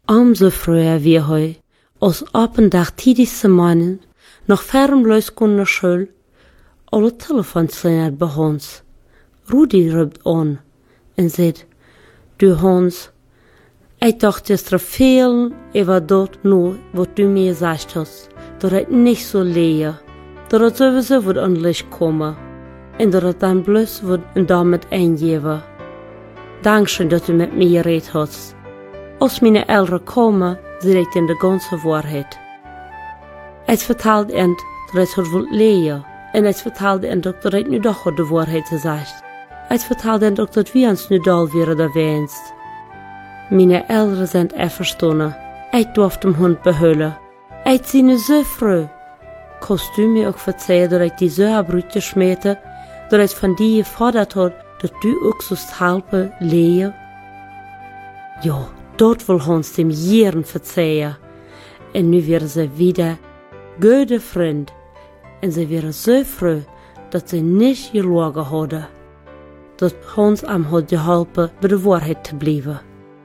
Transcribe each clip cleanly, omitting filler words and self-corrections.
Umso früher wir heu, aus Abendach tidigste Morgen, noch ferm losgehen nach Schule, alle Telefons klingelt bei uns. Rudi ruft an und sagt, du Hans, ich dachte gestern viel über dort nur, was du mir gesagt hast, dass ich nicht so lehe, dass es sowieso wird endlich kommen und dass es dann bloß wird und damit eingeben. Dankeschön, dass du mit mir geredet hast. Als meine Eltern kommen, sage ich ihnen die ganze Wahrheit. Ich vertelde ihnen, dass ich es lehe, und ich vertelde ihnen, dass ich nu doch die Wahrheit gesagt. Ich vertelde ihnen, dass wir uns nu doll wären da weinst. Meine Eltern sind einverstanden. Ich durfte den Hund behüllen. Ich zie nu so froh. Kannst du mir auch verzeihen, dass ich die so abbrüte schmierte, dass ich von dir gefordert habe, dass du auch so helfen, lehe? Ja, dort will Hans dem jeden verzeihen. Und nu wären sie wieder gute Freunde. Und sie wären so froh, dass sie nicht gelogen hadden. Dass Hans am hat geholfen, bei der Wahrheit zu bleiben.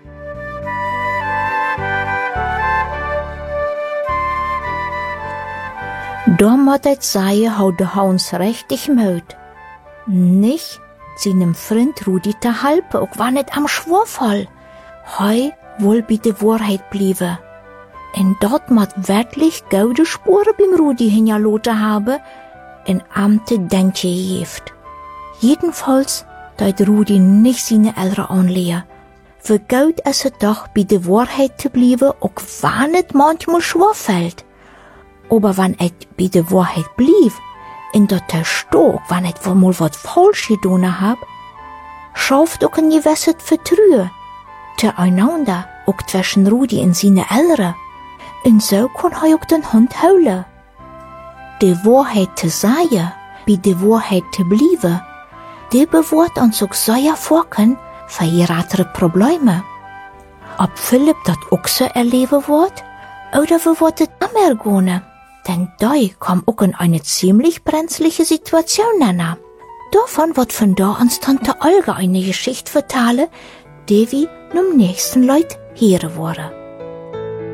Da moet ik zeggen, hou de Hans richtig Müd. Nicht seinem Freund Rudi te helpen, ook wanneer het am Schwurfall. Hij wil bij de Wahrheit blijven. En dat moet wirklich gute Spuren beim Rudi hinterlassen haben, en amte Denke heeft. Jedenfalls deut Rudi nicht seine Eltern anlehen. Wie gut ist es doch, bei der Wahrheit zu bleiben, auch wenn es manchmal schwer fällt. Aber wenn ich bei der Wahrheit blieb, in der Stock, wenn ich mal was falsch getan hab, schafft auch ein gewisses Vertrauen zueinander, auch zwischen Rudi und seine Eltern. Und so kann er auch den Hund holen. Die Wahrheit zu sagen, bei der Wahrheit zu bleiben, die bewahrt uns auch sehr vorken für ihre Probleme. Ob Philipp das auch so erleben wird, oder wie wird es immer gehen? Denn da kam auch in eine ziemlich brenzliche Situation an. Davon wird von da uns Tante Olga eine Geschichte vertellen, die wir dem nächsten Leut hören wollen.